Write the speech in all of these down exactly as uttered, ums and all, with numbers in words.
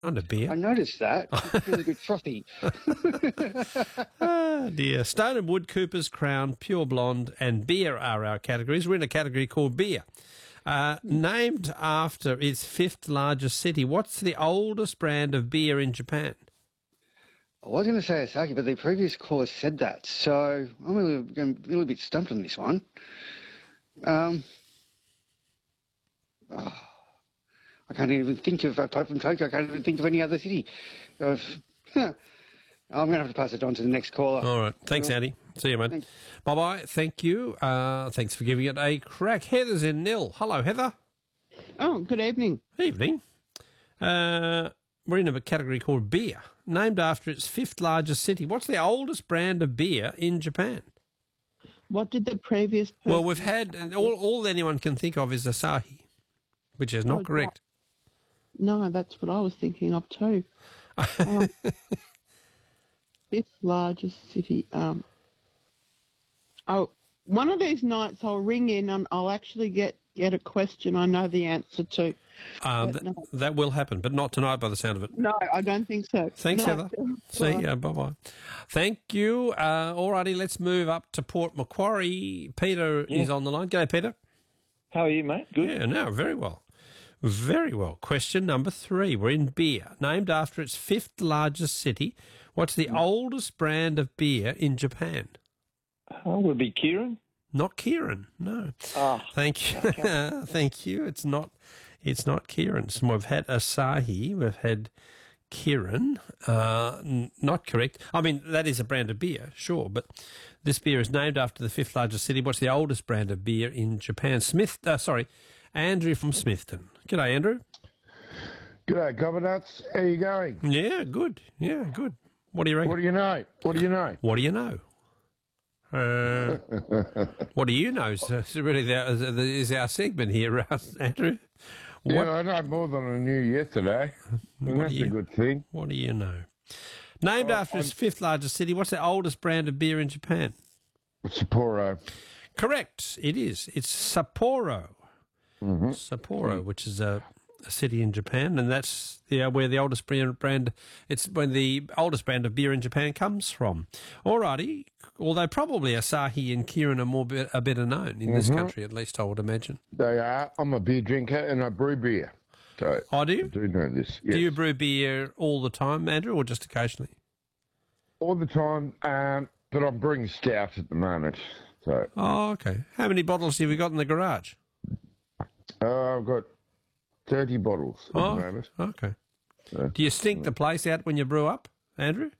Under beer. I noticed that. It's really good frothy. Ah, dear. Stone and Wood, Coopers, Crown, Pure Blonde and Beer are our categories. We're in a category called beer. Uh, named after its fifth largest city, what's the oldest brand of beer in Japan? I was going to say Asahi, but the previous caller said that, so I'm a little, I'm a little bit stumped on this one. Um, oh, I can't even think of, apart from Tokyo, I can't even think of any other city. Uh, huh. I'm going to have to pass it on to the next caller. All right. Thanks, Andy. See you, mate. Bye-bye. Thank you. Uh, thanks for giving it a crack. Heather's in Nil. Hello, Heather. Oh, good evening. Evening. Uh, we're in a category called beer, named after its fifth largest city. What's the oldest brand of beer in Japan? What did the previous person... Well, we've had... All, all anyone can think of is Asahi, which is not Oh, correct. No, that's what I was thinking of too. Um, fifth largest city. Um, oh, one of these nights I'll ring in and I'll actually get, get a question I know the answer to. Um, th- no. That will happen, but not tonight by the sound of it. No, I don't think so. Thanks, No. Heather. See ya. Bye-bye. Thank you. Uh, all righty, let's move up to Port Macquarie. Peter Yeah. is on the line. G'day, Peter. How are you, mate? Good. Yeah, no, very well. Very well. Question number three. We're in beer. Named after its fifth largest city, what's the oldest brand of beer in Japan? Oh, would it be Kieran? Not Kieran, no. Ah, Thank you. Thank you. It's not it's not Kieran's. We've had Asahi, we've had Kieran. Uh, n- not correct. I mean, that is a brand of beer, sure, but this beer is named after the fifth largest city. What's the oldest brand of beer in Japan? Smith, uh, sorry, Andrew from Smithton. G'day, Andrew. G'day, Cobbernats. How you going? Yeah, good. Yeah, good. What do you reckon? What do you know? What do you know? What do you know? Uh, what do you know? So, so really, that is our segment here, Andrew. What, Yeah, I know more than I knew yesterday. And What that's do you- a good thing. what do you know? Named Oh, after its I'm- fifth largest city, what's the oldest brand of beer in Japan? Sapporo. Correct. It is. It's Sapporo. Mm-hmm. Sapporo, which is a, a city in Japan, and that's yeah, where the oldest brand, brand. It's when the oldest brand of beer in Japan comes from. Alrighty. Although probably Asahi and Kirin are more bit, are better known in this Mhm. country, at least I would imagine. They are. I'm a beer drinker and I brew beer. So Oh, do I you? do know this. Yes. Do you brew beer all the time, Andrew, or just occasionally? All the time, um, but I'm brewing stout at the moment. So Oh, okay. How many bottles have you got in the garage? uh, I've got thirty bottles at Oh, the moment. okay. Yeah. Do you stink the place out when you brew up, Andrew?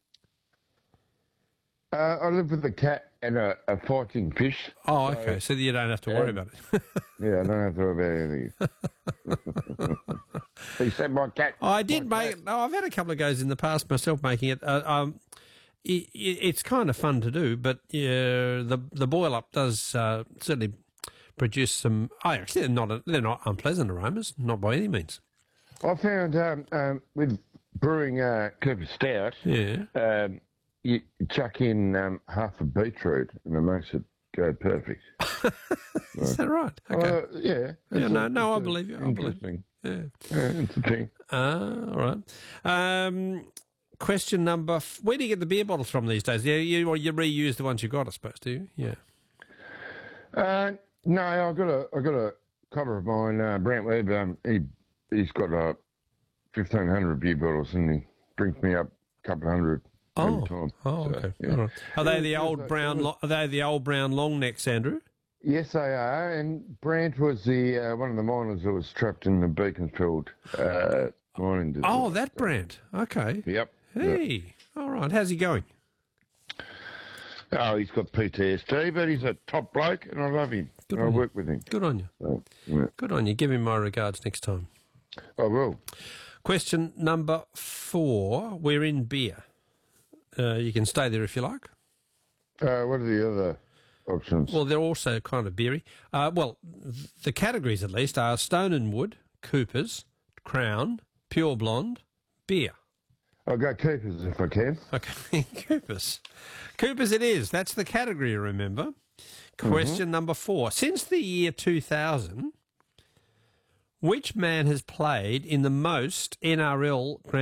Uh, I live with a cat and a, a fighting fish. Oh, okay. So you don't have to worry Um, about it. Yeah, I don't have to worry about anything. Except my cat. Oh, I did my make it. Oh, I've had a couple of goes in the past myself making it. Uh, um, it, it, it's kind of fun to do, but uh, the the boil up does uh, certainly produce some. Oh, actually, they're not they're not unpleasant aromas, not by any means. I found um, um, with brewing uh, Cooper Stout, Yeah. um, you chuck in um, half a beetroot and it makes it go perfect. Is that right? Okay. Uh, yeah. Yeah, it's no, a- no, I it's a believe you. I believe you. Interesting. Yeah. Yeah, it's a thing. Ah, all right. Um, question number. F- where do you get the beer bottles from these days? Yeah, you or you reuse the ones you got, I suppose. Do you? Yeah. Uh, no, I got a I got a cover of mine, uh, Brant Webb. Um, he he's got uh, fifteen hundred beer bottles, and he brings me up a couple of hundred Oh. every time. Oh, So, okay. yeah. All right. Are they the Yeah, old so- brown? Lo- are they the old brown long necks, Andrew? Yes, they are. And Brant was the uh, one of the miners that was trapped in the Beaconsfield uh, mining district. Oh, that brand. Okay. Yep. yep. Hey. All right. How's he going? Oh, he's got P T S D, but he's a top bloke, and I love him. Good I on you. work with him. Good on you. So, yeah. Good on you. Give him my regards next time. I will. Question number four. We're in beer. Uh, you can stay there if you like. Uh, what are the other options? Well, they're also kind of beery. Uh, well, the categories at least are Stone and Wood, Coopers, Crown, Pure Blonde, beer. I'll go Keepers if I can. Okay, Coopers. Coopers it is. That's the category, remember. Question number four. Since the year two thousand, which man has played in the most N R L Grand